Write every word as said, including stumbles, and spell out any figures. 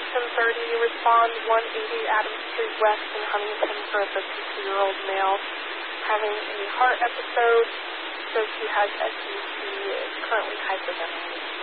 ten thirty, respond one eighty Adams Street West in Huntington for a fifty-two-year-old male having a heart episode. Says he has S U C, is currently hyperventilating.